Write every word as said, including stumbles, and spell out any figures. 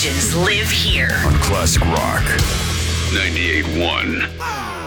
legends live here on Classic Rock ninety-eight point one.